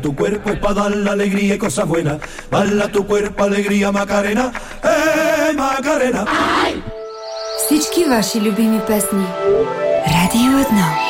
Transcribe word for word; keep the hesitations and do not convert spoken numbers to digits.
Tu cuerpo es para dar la alegría y cosas buenas. Bala tu cuerpo, alegría, Macarena. Е, Макарена! Всички ваши любими песни. Радио едно.